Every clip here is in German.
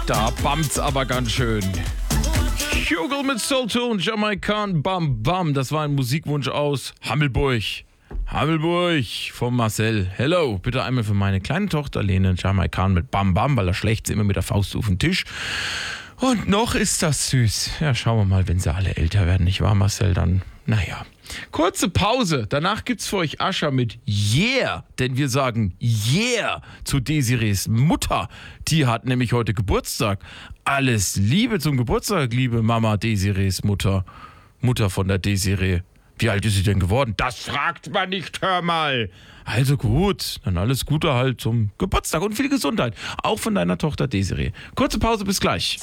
Da bummt's aber ganz schön. Hugel mit Soul Tone, Jamaican, Bam Bam. Das war ein Musikwunsch aus Hammelburg. Hammelburg von Marcel. Hello, bitte einmal für meine kleine Tochter Lene Jamaican mit Bam Bam, weil er schlägt sie immer mit der Faust auf den Tisch. Und noch ist das süß. Ja, schauen wir mal, wenn sie alle älter werden, nicht wahr, Marcel? Dann, naja. Kurze Pause. Danach gibt's für euch Ascha mit Yeah. Denn wir sagen Yeah zu Desirees Mutter. Die hat nämlich heute Geburtstag. Alles Liebe zum Geburtstag, liebe Mama Desirees Mutter. Mutter von der Desiree. Wie alt ist sie denn geworden? Das fragt man nicht, hör mal. Also gut, dann alles Gute halt zum Geburtstag und viel Gesundheit. Auch von deiner Tochter Desiree. Kurze Pause, bis gleich.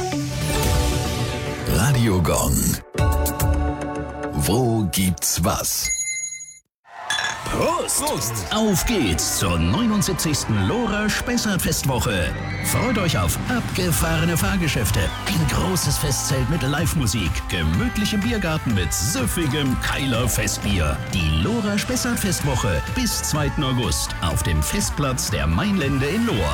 Radio Gong. Wo gibt's was? Prost! Auf geht's zur 79. Lora Spessart-Festwoche. Freut euch auf abgefahrene Fahrgeschäfte, ein großes Festzelt mit Live-Musik, gemütlichem Biergarten mit süffigem Keiler Festbier. Die Lora Spessart-Festwoche bis 2. August auf dem Festplatz der Mainlände in Lohr.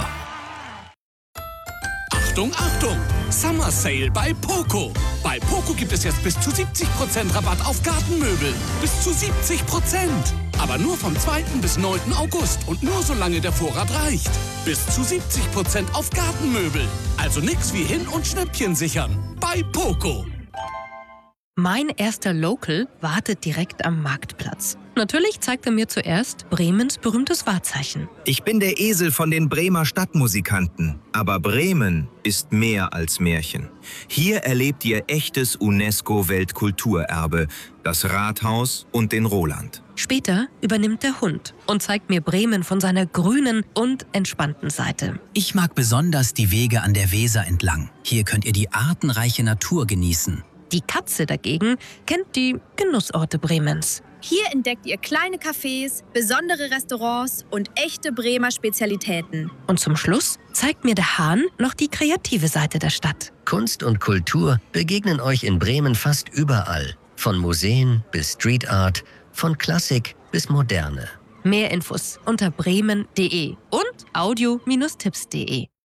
Achtung, Achtung! Summer Sale bei Poco. Bei Poco gibt es jetzt bis zu 70% Rabatt auf Gartenmöbel. Bis zu 70%. Aber nur vom 2. bis 9. August und nur solange der Vorrat reicht. Bis zu 70% auf Gartenmöbel. Also nix wie hin- und Schnäppchen sichern. Bei Poco. Mein erster Local wartet direkt am Marktplatz. Natürlich zeigt er mir zuerst Bremens berühmtes Wahrzeichen. Ich bin der Esel von den Bremer Stadtmusikanten. Aber Bremen ist mehr als Märchen. Hier erlebt ihr echtes UNESCO-Weltkulturerbe, das Rathaus und den Roland. Später übernimmt der Hund und zeigt mir Bremen von seiner grünen und entspannten Seite. Ich mag besonders die Wege an der Weser entlang. Hier könnt ihr die artenreiche Natur genießen. Die Katze dagegen kennt die Genussorte Bremens. Hier entdeckt ihr kleine Cafés, besondere Restaurants und echte Bremer Spezialitäten. Und zum Schluss zeigt mir der Hahn noch die kreative Seite der Stadt. Kunst und Kultur begegnen euch in Bremen fast überall. Von Museen bis Street Art, von Klassik bis Moderne. Mehr Infos unter bremen.de und audio-tipps.de.